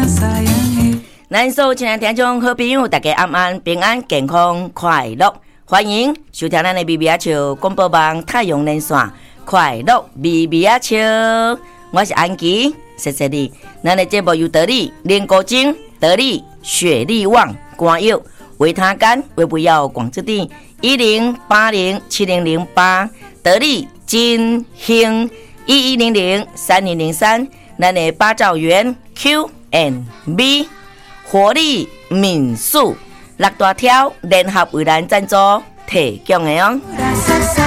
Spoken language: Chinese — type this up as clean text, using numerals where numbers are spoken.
咱所有亲爱听众好朋友，大家安安平安健康快乐，欢迎收听咱的微微仔笑广播网太阳连线快乐微微仔笑，我是安琪，谢谢你。咱的节目由得力莲果精、得力雪力旺、光药维他甘、维不药广之地10807008，得力金兴11003003，咱的八兆元 Q&B。活力民宿6大条联合为咱赞助提供的哦。